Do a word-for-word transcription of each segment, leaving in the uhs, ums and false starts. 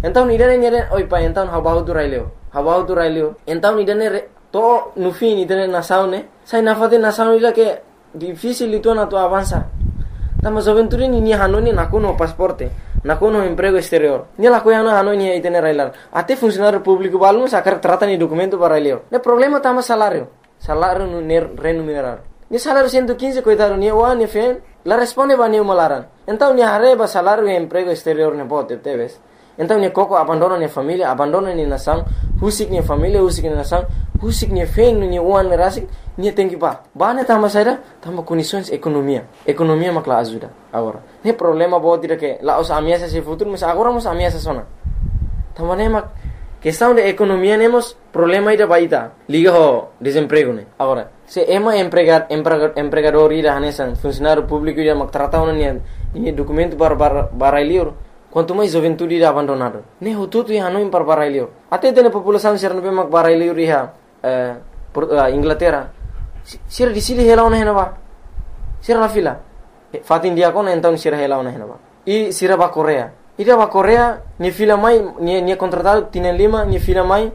Então idane nere oi pa então habahu tu raileo. Habahu tu raileo. Então idane to no fim idane nação né. Sai na fade nação ila que difícil itu na tu avança. Tama joventuri ni ni hanoni na kuno pasporte. Na kuno emprego exterior. Ni la coia na hanoni idane railar. Até funcionário público balmo sacar trata ni documento para raileo. Ne problema tama salário. Salário no remunerado. Ni salário cento e quinze coitado ni o ni fen. La responde ba ni malaran. Então ni arreba salário e emprego exterior ne bote teves. Então ni koko abandona ni família, abandona ni nação, husik ni família, husik ni nação, husik ni fen ni uan rasik, ni tem que ba. Ba ne tama saira, tama condições economia. Economia makla ajuda agora. Ne problema bo tira que la os ameaça se futuro, mas agora mos ameaça sona. Tama ne mak questão de economia nemos problema ida baita. Liga ho desemprego ne. Agora, se ema empregar empregador empregador ida hanesan funcionário público ida mak trata ona ni ni documento para para para quanto mais juventude ida abandonado. Ne ho tudo ia não para para ilio. Até tem população ser não mak para ilio riha eh Inglaterra. Sira di sili hela ona hena ba. Sira la fila. Fatin dia kona então sira hela ona hena ba. E sira ba Korea. Ida ba Korea ni fila mai ni ni contratado tienen lima ni fila mai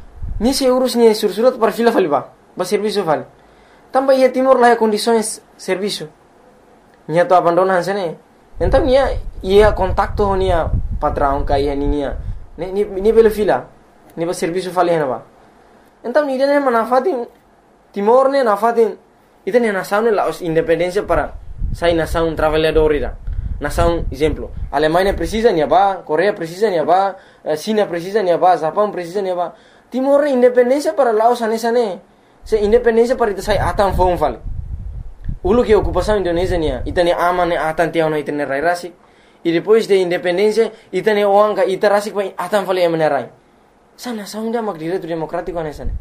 ni se urus ni sursurat para fila faliba. Ba serviço vale. Tamba ia Timor lá condições serviço. Nia to abandonan sene. Então nia ia contacto nia patrão kai ni nia. Ni ni ni bela fila. Ni ba serviço vale hena ba. Então ni dene manafatin Timor ne nafatin ita ne nação ne la independência para sai nação trabalhador ida. Nação exemplo. Alemanha precisa ni ba, Coreia precisa ni ba, China precisa ni ba, Japão precisa ni ba. Timor independência para Laos anesa ne. Se independência para ita sai atan fom vale. Ulu que ocupação Indonésia nia, ita ne aman ne atan tiao na ita ne rai rasi. E depois de independência, ita ne oanga ita rasi pa atan vale emane rai. Sa nação ida mak direito democrático anesa ne.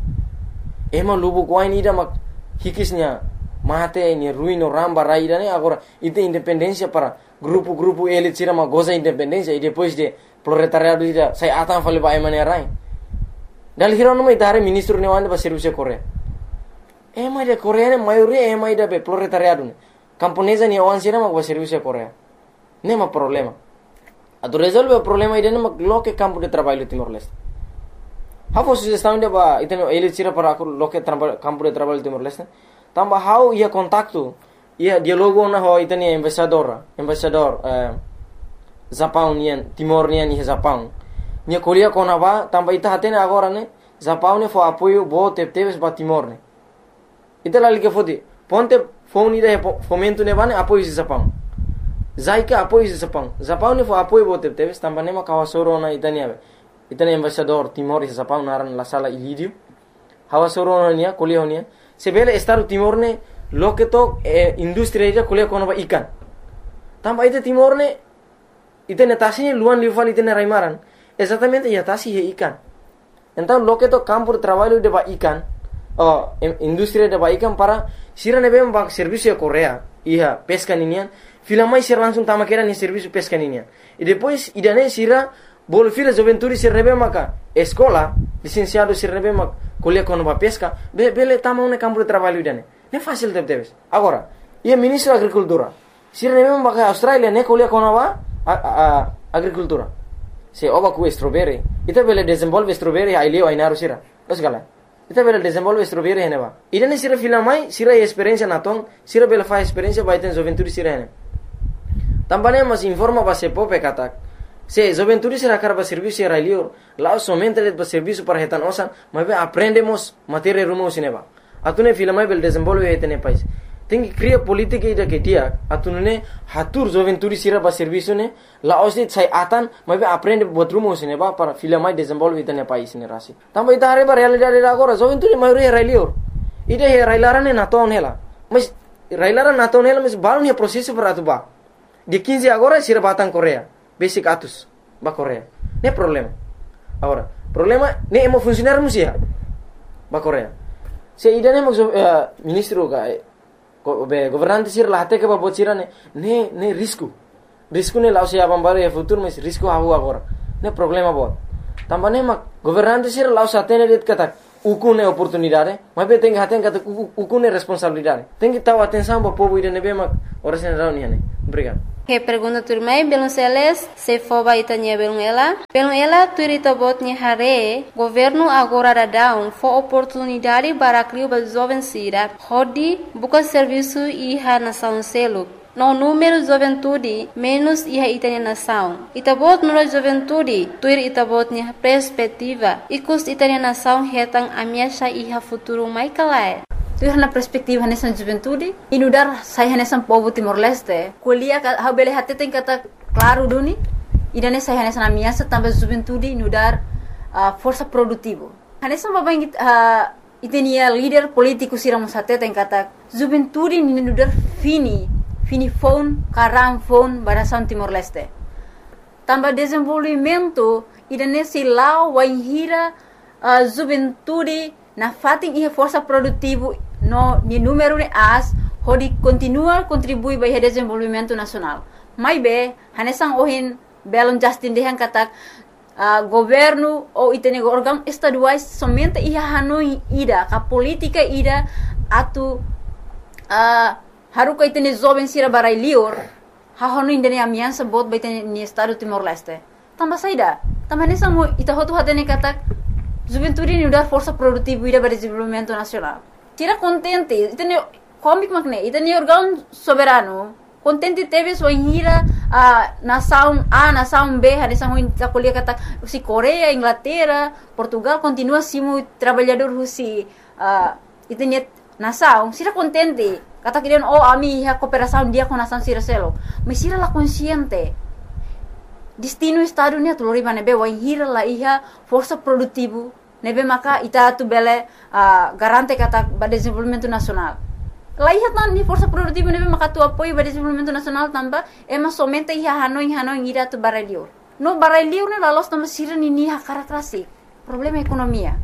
Ema lubu kwain ida mak hikisnya mate ni ruino ramba rai ida ne agora ita independência para grupo-grupo elit sira mak goza independência e depois de proletariado ida sai atan vale ba emane rai. Dal hiro no mai dare ministro ne wande ba serviço Korea. Ema de Korea ne maioria ema ida be proletariado ne. Camponesa ni awan sira mak ba serviço Korea. Nema problema. Atu resolve o problema ida ne mak loke campo de trabalho Timor-Leste. Hafo sugestão de ba iteno elit sira para loke campo de trabalho Timor-Leste. Tamba how ia contacto ia dialogo na ho itani embaixador, embaixador eh Japão nian Timor nian ni Japão. Nia kolia kona ba tamba ita hatene agora ne Japão ne fo apoio bo tepteves ba Timor ne. Ita lali que fodi ponte phone ida fomento ne bane apoio de Japão. Zaika apoio de Japão. Japão ne fo apoio bo tepteves tamba ne ma kawasoro na itani ave. Itani embaixador Timor e Japão naran la sala ilidio. Hawasoro na nia kolia nia. Sebele estado Timor ne lo que to eh, industria ida kolia kono ba ikan. Tamba ita Timor ne itene tasi luan liufal itene raimaran. Exatamente ya tasi he ikan. Então lo que to campo de trabalho de ba ikan, oh, industria de ba ikan para sira ne bem ba serviço Coreia, ia pesca ninian, fila mais ser langsung tama kera ni serviço pesca ninian. E depois idane sira bol fila juventude se rebe maka escola, licenciado se rebe mak kolia kono ba pesca, be bele tama un campo de trabalho idane. Ne fácil de debes. Agora, ia ministro da agricultura. Sira ne bem ba Australia ne kolia kono ba a, a, a, agricultura. Se oba ku strawberry, ita bele desenvolve strawberry ai leo ai naru sira. Los gala. Ita bele desenvolve strawberry hene ba. Ida ne sira fila mai, sira experiência na tong, sira bele fa experiência ba iten juventude sira hene. Tambane mas informa ba se pope katak. Se juventude sira karba serviço era leo, lá somente let ba serviço para hetan osan, mas aprendemos matéria rumo sineba. Atune fila mai bele desenvolve hetene país. Tem cria política ida que dia atunune hatur juventude sira ba serviço ne la osit sai atan mas aprende buat rumo sine ba para fila mai desenvolve itane país ne rasi tamba ita are ba realidade agora juventude maioria railior ida he railarane na ton hela mas railara na ton hela mas baru ne processo para tu ba de quinze agora sira batan Coreia basic atus ba Coreia ne problema agora problema ne emo funcionar musia ba Coreia se ida ne mo uh, ministro ga be governante sir la hate ke ba bocira ne ne ne risco risco ne lao se abam bare e futuro mas risco hahu agora ne problema bo tambane ma governante sir lao sa tene det kata ukune oportunidade mas be tenga haten kata ukune responsabilidade tenga taw atenção bo povo ide ne be ma ora se rauni ne obrigado. Que pergunta turmai belum seles se foba itanya belum ela. Belum ela turita botnya hare. Governo agora dá um fo oportunidade para criar para jovem sira. Hodi buka serviço iha nação selo. No número juventude menos iha itanya nação. Itabot nula juventude tuir itabotnya perspectiva. Ikus itanya nação hetang amiasha iha futuro mai kalai. Tu na perspektiva nessa juventude inudar saya nessa povo Timor Leste kuliah ha bele hati tem kata claro duni idane saya nessa ameaça também juventude inudar uh, força produtivo nessa babang uh, itenia líder político siramos hati tem kata juventude inudar fini fini phone karam phone barasan Timor Leste também desenvolvimento idane silau waihira uh, juventude na fatin iha força produtivo no ni número de as hodi continua contribui para o desenvolvimento nacional. Mai be hanesang ohin belon Justin dehan katak uh, governo ou itene órgão estaduais somente iha hanoi ida ka política ida atu uh, haruka itene jovem sira barai lior ha honu indene amiança bot ba itene ni estado Timor Leste. Tamba saida, tamba hanesang mo ita hotu hatene katak juventude ni udar força produtiva ida para desenvolvimento nacional. Tira contente, itene comic magne, itene órgão soberano. Contente teve sua hira a nação A, nação B, a nação da colia kata si Coreia, Inglaterra, Portugal continua simo trabalhador si uh, itene nação. Tira contente, kata kirian oh ami ha cooperação dia com nação sira selo. Mas tira la consciente. Destino estado ni atulori manebe wa hira la iha força produtivo. Nebe maka ita tu bele uh, garante kata ba desenvolvimento nacional. Lá ia tan ni força produtiva nebe maka tu apoio ba desenvolvimento nacional tamba ema somente ia hanoi hanoi ira tu baralio. No baralio ne lalos tamba sira ni ni hakara klasik. Problema ekonomia.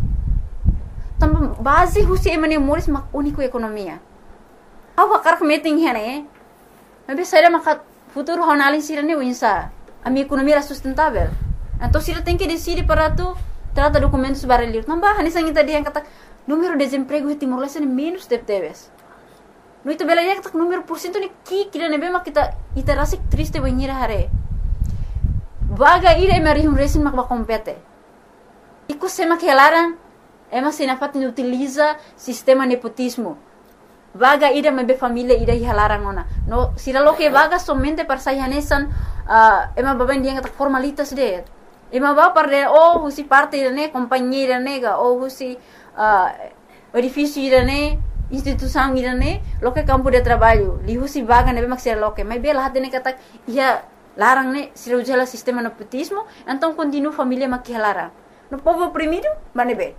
Tamba base husi emane moris mak único ekonomia. Awa karak meeting hene. Nebe saira maka futuro honalin sira ni winsa. A minha economia era sustentável. Então sira tem que decidir para tu trata documentos baralhos. Não bah, nessa kita dia kata número de desemprego em Timor Leste menos de teves. No itu bela dia kata número por cento ni ki kira nebe mak kita ita rasik triste banhira hare. Vaga ira emarihum resin mak ba compete. Iku sema que elaran ema sinafat ni utiliza sistema nepotismo. Vaga ira mebe família ira hilaran ona. No sira lo que vaga somente para sayanesan uh, ema baben dia kata formalitas de. Ima ba parde oh husi parte irane companhia irane ou husi uh, edifício irane instituição irane loke campo de trabalho li husi vaga nebe maksir loke mas bela hatene kata ia larang ne sira ujala sistema nepotismo então continua família makia larang no povo oprimido manebe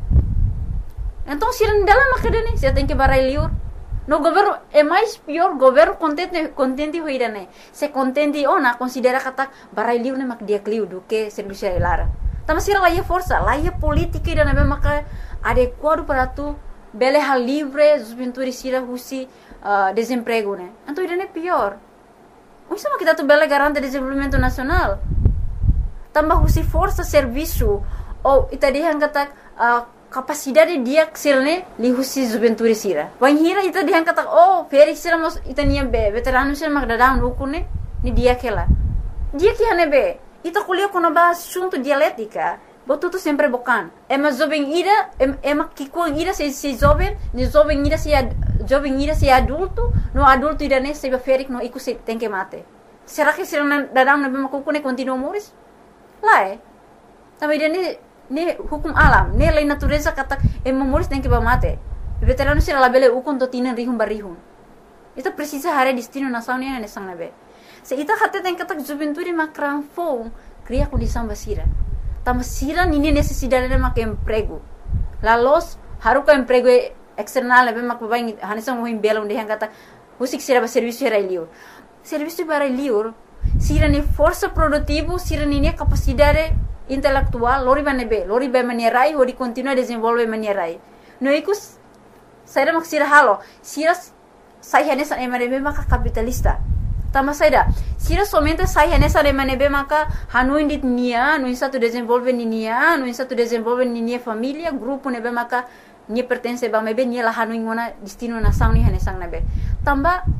então sira dalam makadene sira tem que barai liur no governo é mais pior governo contente contente ho irane se contente ona considera kata barai liur ne mak dia kliu do que serviço lara tama sira lá ia força lá ia política irane be maka adequado para tu bele hal livre juventude sira husi uh, desemprego né então irane pior o isso kita tu bele garante desenvolvimento nacional tambah husi força serviço ou itadihan kata uh, capacidade dia sirne li husi juventude sira. Wan hira ita dihan kata oh Felix sira mos ita niya be veterano sira magdadang rukune ni dia kela. Dia que hane be ita kuliah kono ba assunto dialética. Botuto sempre bocan. Ema jovem ira ema kikuang ira se se jovem, ni jovem ira se jovem ira se adulto, no adulto ira ne se Felix no iku se tem que mate. Será que sira dadang na be makukune continua moris? Lá é. Também dia ne hukum alam, ne lei natureza kata e memoris tem que ba mate. Veterano sira labele ukon to tinan rihum barihum. Ita precisa hare destino nação ne ne sang nabe. Se ita hatte tem kata juventude makran fo, cria condição basira. Tam sira nini necessidade de mak emprego. La los haruka emprego external nabe mak baing hanisang mo himbelong de kata usik sira ba serviço era liur. Serviço para liur sira ne força produtivo, sira ne capacidade intelectual, lori banebe, lori ba manierai, hori continua desenvolve manierai. No ikus, saya mak sira halo, sira saya nessa emanebe maka capitalista. Tama saida, sira somente saya nessa emanebe maka hanu indit nia, no insa tu desenvolve ni nia, no insa tu desenvolve ni nia família, grupo nebe maka nia pertence ba mebe nia la hanu ingona destino nação ni hanesang nebe. Tamba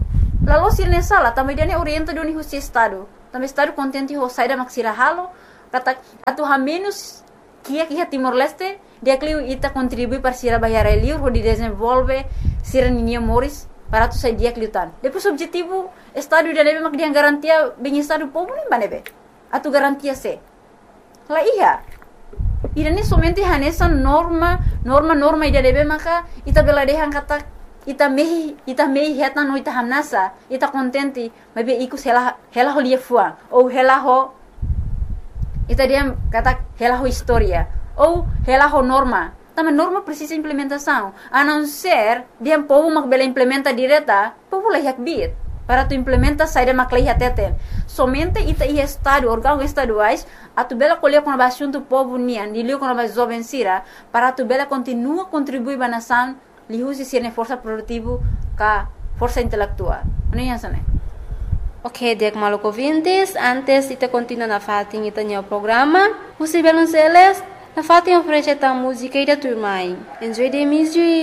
Lalu sir ne sala, também dia ne orienta do ni husi estado. Também estado contente ho saída maxira halo, kata atu ha menos kia kia Timor Leste, dia clio ita contribui para sira bayar liur ho di desenvolve sira ninia Morris para tu sai dia cliutan. Depois objetivo estado dia nebe mak dia garantia bem estado povo nem banebe. Atu garantia se. La iya. Ida ni somente hanesa norma, norma norma ida nebe maka ita bela dehan kata ita mehi ita mehi heta no ita hamnasa ita contente mas be iku hela hela ho lia fuang ou hela ho ita dia kata hela ho historia ou hela ho norma também norma precisa implementação a não ser dia povo mak bela implementa direta povo lah yak bit para tu implementa saída mak lah teten somente ita i estado órgão estaduais a tu bela colher com a assunto povo nian dilio com a jovem sira para tu bela continua contribuir ba nação lihusi sirne força produtivo ka força intelectual. Ano yan sana? Ok, dek maluco ouvintes, antes de te continuar na fatin ita o programa, husi belun seles, na fatin oferece ta música e da turma. Enjoy the music.